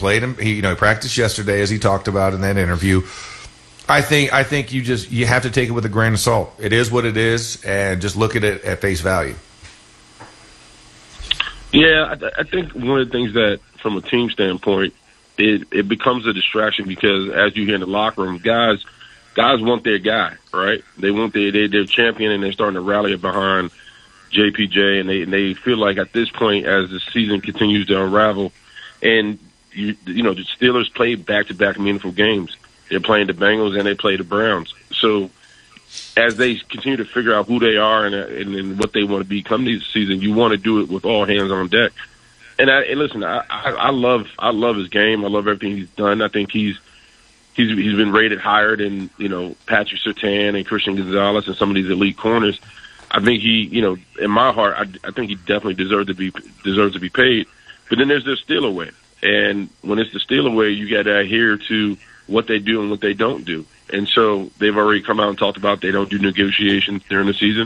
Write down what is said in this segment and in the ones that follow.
played him. He practiced yesterday, as he talked about in that interview. I think you have to take it with a grain of salt. It is what it is, and just look at it at face value. Yeah, I think one of the things that, from a team standpoint, it becomes a distraction because as you hear in the locker room, guys want their guy, right? They want their champion, and they're starting to rally behind JPJ, and they feel like at this point, as the season continues to unravel, and the Steelers play back-to-back meaningful games. They're playing the Bengals and they play the Browns. So as they continue to figure out who they are and what they want to become this season, you want to do it with all hands on deck. And listen, I love his game. I love everything he's done. I think he's been rated higher than Patrick Surtain and Christian Gonzalez and some of these elite corners. I think he, in my heart, I think he definitely deserves to be paid. But then there's the Steeler way, and when it's the Steeler way, you got to adhere to what they do and what they don't do. And so they've already come out and talked about they don't do negotiations during the season.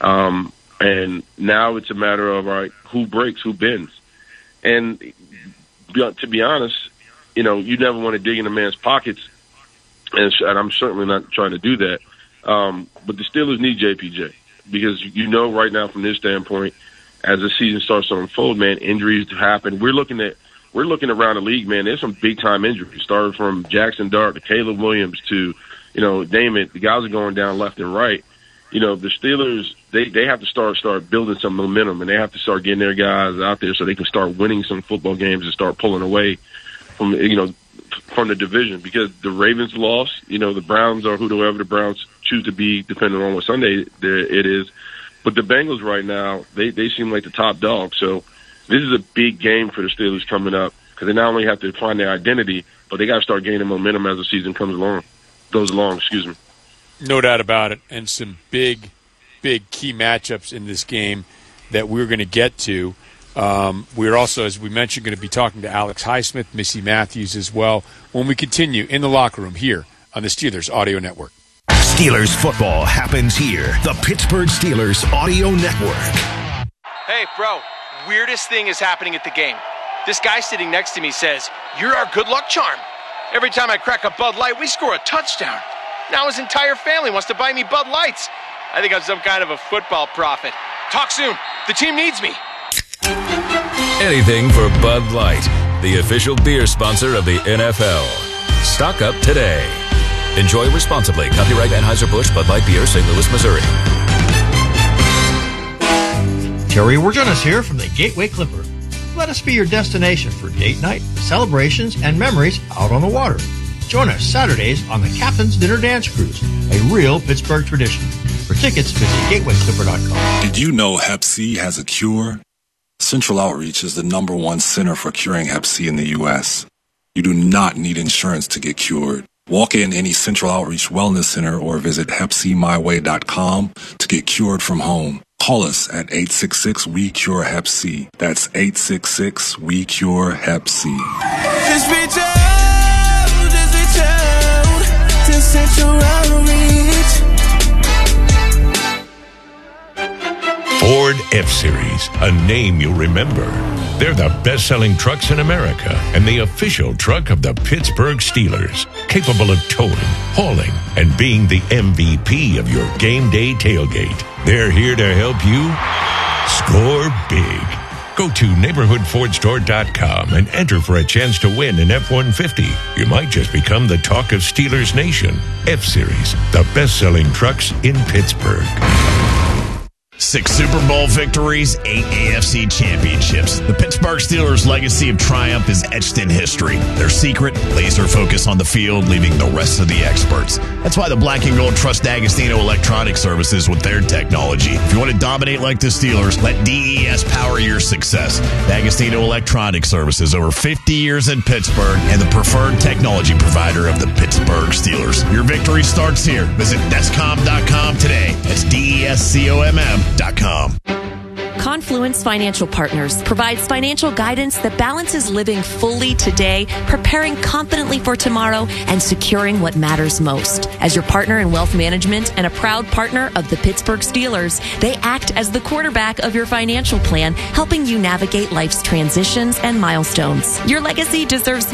And now it's a matter of, all right, who breaks, who bends. And to be honest, you never want to dig in a man's pockets, and I'm certainly not trying to do that. But the Steelers need JPJ because right now from this standpoint, as the season starts to unfold, man, injuries happen. We're looking around the league, man. There's some big-time injuries, starting from Jackson Dart to Caleb Williams to, name it. The guys are going down left and right. The Steelers, they have to start building some momentum, and they have to start getting their guys out there so they can start winning some football games and start pulling away from the division. Because the Ravens lost, the Browns are whoever the Browns choose to be, depending on what Sunday it is. But the Bengals right now, they seem like the top dog. So this is a big game for the Steelers coming up because they not only have to find their identity, but they got to start gaining momentum as the season goes along. Excuse me. No doubt about it, and some big key matchups in this game that we're going to get to. We're also, as we mentioned, going to be talking to Alex Highsmith, Missy Matthews as well when we continue in the locker room here on the Steelers Audio Network. Steelers football happens here. The Pittsburgh Steelers Audio Network. Hey, bro, weirdest thing is happening at the game. This guy sitting next to me says, "You're our good luck charm. Every time I crack a Bud Light, we score a touchdown. Now his entire family wants to buy me Bud Lights. I think I'm some kind of a football prophet. Talk soon. The team needs me." Anything for Bud Light, the official beer sponsor of the NFL. Stock up today. Enjoy responsibly. Copyright Anheuser-Busch Bud Light Beer, St. Louis, Missouri. Terry Wirjonas here from the Gateway Clipper. Let us be your destination for date night, celebrations, and memories out on the water. Join us Saturdays on the Captain's Dinner Dance Cruise, a real Pittsburgh tradition. For tickets, visit gatewayclipper.com. Did you know Hep C has a cure? Central Outreach is the #1 center for curing Hep C in the U.S. You do not need insurance to get cured. Walk in any Central Outreach Wellness Center or visit HepCMyWay.com to get cured from home. Call us at 866-WE-CURE-HEP-C. That's 866-WE-CURE-HEP-C. Just reach out to Central Outreach. Ford F-Series, a name you'll remember. They're the best-selling trucks in America and the official truck of the Pittsburgh Steelers, capable of towing, hauling, and being the MVP of your game day tailgate. They're here to help you score big. Go to neighborhoodfordstore.com and enter for a chance to win an F-150. You might just become the talk of Steelers Nation. F-Series, the best-selling trucks in Pittsburgh. 6 Super Bowl victories, 8 AFC championships. The Pittsburgh Steelers' legacy of triumph is etched in history. Their secret, laser focus on the field, leaving the rest of the experts. That's why the Black and Gold trust D'Agostino Electronic Services with their technology. If you want to dominate like the Steelers, let DES power your success. D'Agostino Electronic Services, over 50 years in Pittsburgh, and the preferred technology provider of the Pittsburgh Steelers. Your victory starts here. Visit Descom.com today. That's DESCOMM.com. Confluence Financial Partners provides financial guidance that balances living fully today, preparing confidently for tomorrow, and securing what matters most. As your partner in wealth management and a proud partner of the Pittsburgh Steelers, they act as the quarterback of your financial plan, helping you navigate life's transitions and milestones. Your legacy deserves